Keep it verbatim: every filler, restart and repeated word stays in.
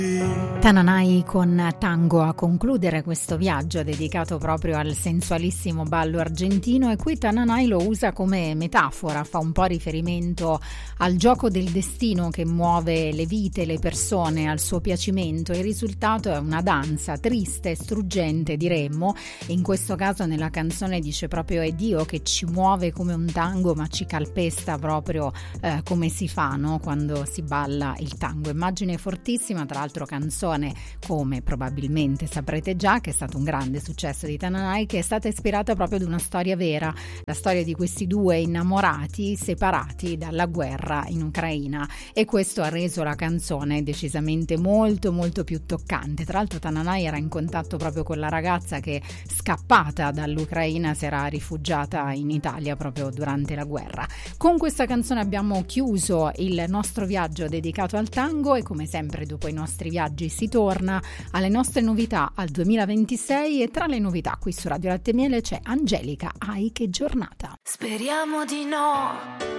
Tananai con Tango a concludere questo viaggio dedicato proprio al sensualissimo ballo argentino, e qui Tananai lo usa come metafora, fa un po' riferimento al gioco del destino che muove le vite, le persone al suo piacimento. Il risultato è una danza triste, struggente diremmo, e in questo caso nella canzone dice proprio è Dio che ci muove come un tango ma ci calpesta proprio eh, come si fa, no? Quando si balla il tango. Immagine fortissima, tra l'altro canzone come probabilmente saprete già che è stato un grande successo di Tananai, che è stata ispirata proprio ad una storia vera, la storia di questi due innamorati separati dalla guerra in Ucraina, e questo ha reso la canzone decisamente molto molto più toccante. Tra l'altro Tananai era in contatto proprio con la ragazza che, scappata dall'Ucraina, si era rifugiata in Italia proprio durante la guerra. Con questa canzone abbiamo chiuso il nostro viaggio dedicato al tango, e come sempre dopo i nostri viaggi si torna alle nostre novità al duemilaventisei, e tra le novità qui su Radio Latte e Miele c'è Angelica, Ai che giornata. Speriamo di no,